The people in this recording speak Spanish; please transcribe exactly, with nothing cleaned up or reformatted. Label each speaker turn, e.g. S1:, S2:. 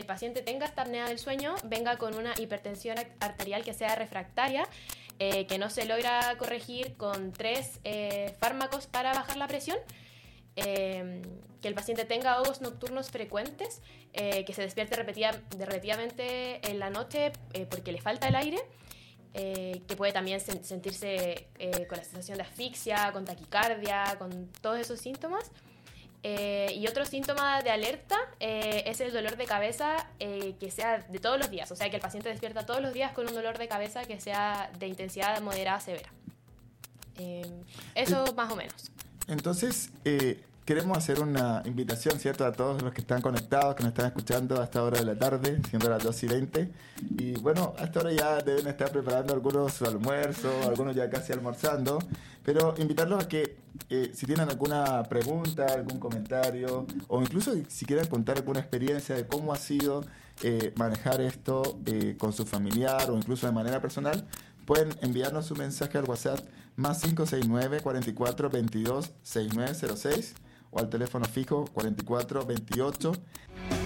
S1: paciente tenga esta apnea del sueño venga con una hipertensión arterial que sea refractaria, eh, que no se logra corregir con tres eh, fármacos para bajar la presión, eh, que el paciente tenga ahogos nocturnos frecuentes, eh, que se despierte repetida, repetidamente en la noche eh, porque le falta el aire, eh, que puede también sen- sentirse eh, con la sensación de asfixia, con taquicardia, con todos esos síntomas. Eh, y otro síntoma de alerta eh, es el dolor de cabeza eh, que sea de todos los días, o sea que el paciente despierta todos los días con un dolor de cabeza que sea de intensidad moderada a severa. Eh, eso
S2: Eh,
S1: más o menos.
S2: Entonces, eh, queremos hacer una invitación, ¿cierto?, a todos los que están conectados, que nos están escuchando a esta hora de la tarde, siendo las dos y veinte. Y bueno, a esta hora ya deben estar preparando algunos su almuerzo, algunos ya casi almorzando. Pero invitarlos a que, eh, si tienen alguna pregunta, algún comentario, o incluso si quieren contar alguna experiencia de cómo ha sido eh, manejar esto eh, con su familiar o incluso de manera personal, pueden enviarnos su mensaje al WhatsApp más cinco seis nueve, cuatro cuatro, veintidós, sesenta y nueve cero seis o al teléfono fijo cuarenta y cuatro veintiocho